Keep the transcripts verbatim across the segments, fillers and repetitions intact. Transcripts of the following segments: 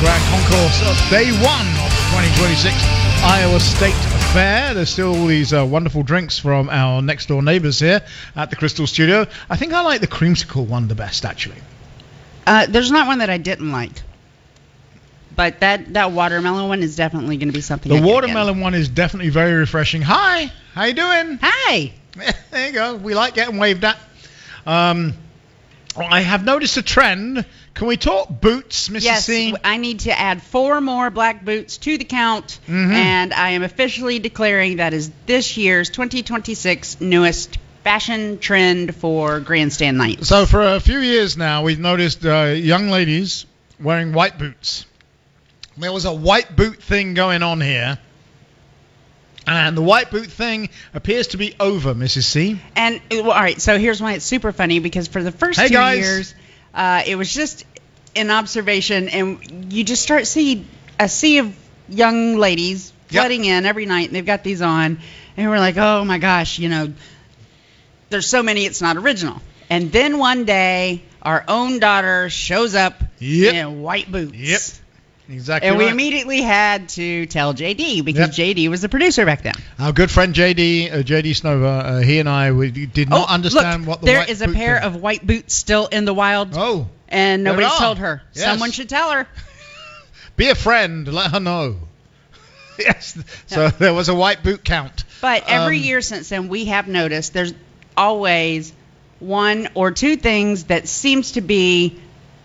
Grand Concourse of day one of the twenty twenty-six Iowa State Fair. There's still all these uh, wonderful drinks from our next door neighbors here at the Crystal Studio. I think I like the creamsicle one the best, actually. Uh, there's not one that I didn't like. But that, that watermelon one is definitely going to be something The I watermelon one is definitely very refreshing. Hi, how you doing? Hi. There you go. We like getting waved at. Um, I have noticed a trend. Can we talk boots, Missus Yes, C? I need to add four more black boots to the count, Mm-hmm. and I am officially declaring that is this year's twenty twenty-six newest fashion trend for Grandstand Night. So for a few years now, we've noticed uh, young ladies wearing white boots. There was a white boot thing going on here. And the white boot thing appears to be over, Missus C. And, well, all right, so here's why it's super funny, because for the first Hey, two guys. years, uh, it was just an observation, and you just start seeing a sea of young ladies Yep. flooding in every night, and they've got these on, and we're like, oh, my gosh, you know, there's so many, it's not original. And then one day, our own daughter shows up Yep. in white boots. Yep. Exactly And we right. immediately had to tell J D, because Yep. J D was the producer back then. Our good friend J D, uh, J D Snova, uh, he and I we did not understand look, what the there white is a boot pair thing- of white boots still in the wild, Oh, and there nobody's are. told her. Yes. Someone should tell her. Be a friend, let her know. Yes, so there was a white boot count. But every Um, year since then, we have noticed there's always one or two things that seems to be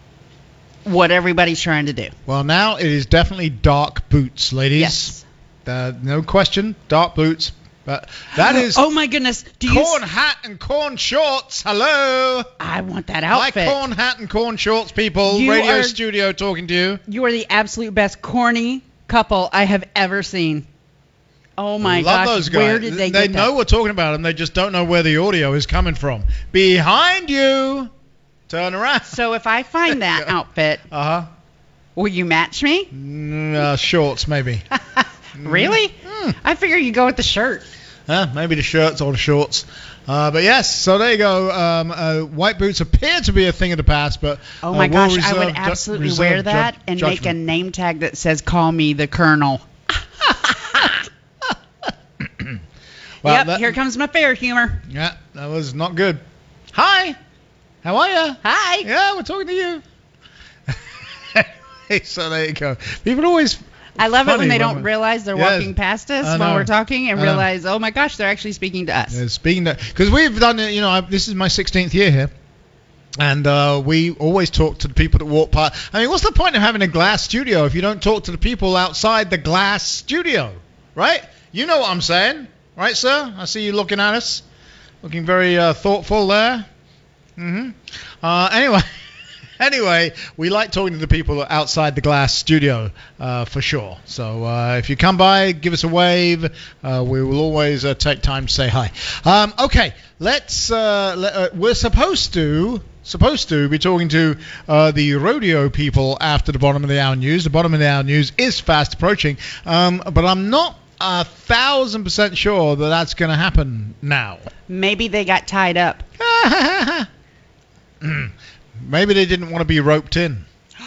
what everybody's trying to do. Well, now it is definitely dark boots, ladies. Yes. Uh, no question, dark boots. But that is Oh my goodness! Do you? corn hat and corn shorts. Hello. I want that Like outfit. corn hat and corn shorts, people. You Radio are- studio talking to you. You are the absolute best corny couple I have ever seen. Oh my Love gosh! those guys. Where did they, They get know that? we're talking about them. They just don't know where the audio is coming from. Behind you. Turn around. So if I find that Yeah. outfit, Uh huh. will you match me? Mm, uh, shorts, maybe. Really? Hmm. I figure you go with the shirt. Uh, maybe the shirts or the shorts. Uh, but yes, so there you go. Um, uh, white boots appear to be a thing of the past, but Oh my uh, we'll gosh, I reserve would ju- absolutely reserve wear ju- that and make a judgment. name tag that says "Call me the Colonel." Well, yep, that- here comes my fair humor. Yeah, that was not good. Hi, how are you? Hi. Yeah, we're talking to you. So there you go. People always. I love it funny when they when don't we- realize they're Yes, walking past us I while know. we're talking and I know. realize, oh my gosh, they're actually speaking to us. Yeah, speaking because we've done it, you know, I, this is my sixteenth year here, and uh, we always talk to the people that walk past. I mean, what's the point of having a glass studio if you don't talk to the people outside the glass studio, right? You know what I'm saying, right, sir? I see you looking at us, looking very uh, thoughtful there. Mm-hmm. Uh, anyway. Anyway, we like talking to the people outside the glass studio, uh, for sure. So uh, if you come by, give us a wave. Uh, we will always uh, take time to say hi. Um, okay, let's. Uh, let, uh, we're supposed to supposed to be talking to uh, the rodeo people after the bottom of the hour news. The bottom of the hour news is fast approaching, um, but I'm not a thousand percent sure that that's going to happen now. Maybe they got tied up. Maybe they didn't want to be roped in.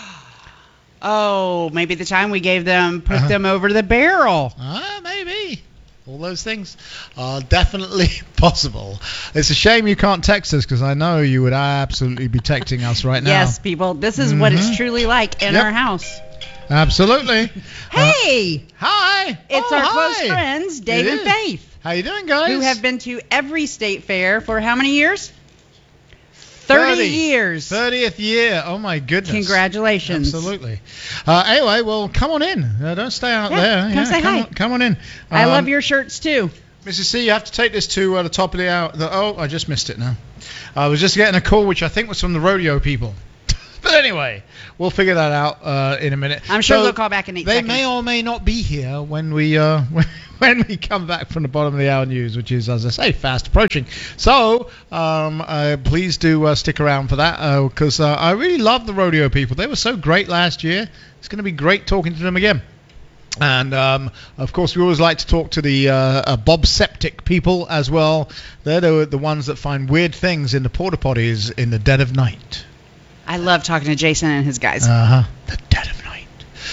Oh, maybe the time we gave them put Uh-huh. them over the barrel. Ah, maybe. All those things are definitely possible. It's a shame you can't text us because I know you would absolutely be texting us right now. Yes, people, this is what it's Mhm. truly like in Yep. our house. Absolutely. Uh, Hey, hi. it's Oh, our hi. close friends, Dave It and is. Faith, How you doing, guys? who have been to every state fair for how many years? thirty, thirty years. thirtieth year. Oh, my goodness. Congratulations. Absolutely. Uh, anyway, well, come on in. Uh, don't stay out Yeah, there. come yeah, say come hi. On, come on in. I Um, love your shirts too. Missus C, you have to take this to uh, the top of the hour. The, oh, I just missed it now. I was just getting a call, which I think was from the rodeo people. But anyway, we'll figure that out uh, in a minute. I'm sure So they'll call back in eight They seconds. may or may not be here when we uh, when we come back from the bottom of the hour news, which is, as I say, fast approaching. So um, uh, please do uh, stick around for that because uh, uh, I really love the rodeo people. They were so great last year. It's going to be great talking to them again. And, um, of course, we always like to talk to the uh, uh, Bob Septic people as well. They're the, the ones that find weird things in the porta potties in the dead of night. I love talking to Jason and his guys. Uh-huh. The dead of night.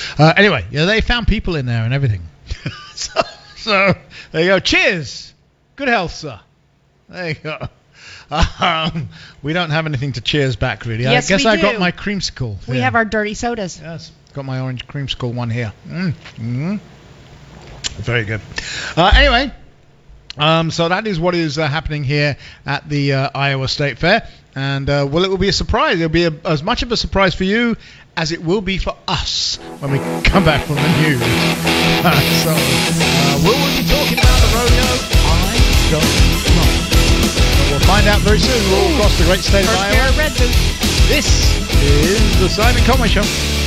Uh, anyway, yeah, they found people in there and everything. so, so there you go. Cheers. Good health, sir. There you go. Um, we don't have anything to cheers back, really. Yes, I guess we I do. got my creamsicle. We yeah. have our dirty sodas. Yes, got my orange creamsicle one here. Mm. Mm. Very good. Uh, anyway, um, so that is what is uh, happening here at the uh, Iowa State Fair. And, uh, well, it will be a surprise. It will be a, as much of a surprise for you as it will be for us when we come back from the news. Uh, so, uh, will we be talking about the rodeo? I don't know. But we'll find out very soon. We'll all across the great state of First Iowa. pair of red boots. This is the Simon Conway Show.